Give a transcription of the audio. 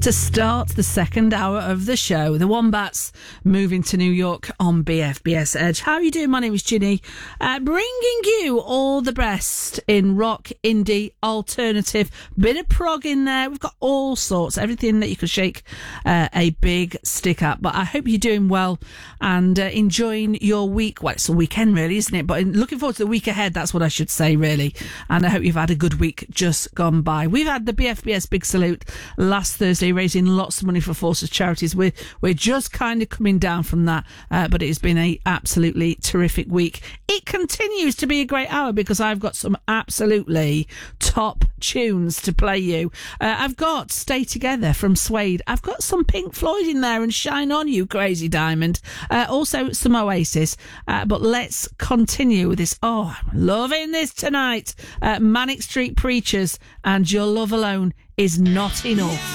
to start the second hour of the show. The Wombats moving to New York on BFBS Edge. How are you doing? My name is Ginny, bringing you all the best in rock, indie, alternative, bit of prog in there. We've got all sorts, everything that you could shake a big stick at. But I hope you're doing well and enjoying your week. Well, it's a weekend really, isn't it? But looking forward to the week ahead, that's what I should say really. And I hope you've had a good week just gone by. We've had the BFBS Big Salute last Thursday, raising lots of money for Forces Charities. We're just kind of coming down from that, but it has been a absolutely terrific week. It continues to be a great hour because I've got some absolutely top tunes to play you. I've got Stay Together from Suede. I've got some Pink Floyd in there and Shine On You, Crazy Diamond. Also some Oasis. But let's continue with this. Oh, I'm loving this tonight. Manic Street Preachers and Your Love Alone Is Not Enough.